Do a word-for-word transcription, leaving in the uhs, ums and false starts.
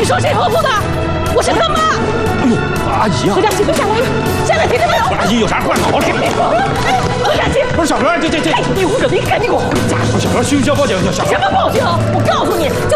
说谁泼妇的？我是他妈。 哎呦，阿姨啊！ 何佳琪，快下来！下来，听见没有？ 阿姨有啥话好好说。 何佳琪， 不是小何，这这这， 哎，你捂着，你赶紧给我回家！ 不是小何，需不需要报警？小何， 什么报警？我告诉你，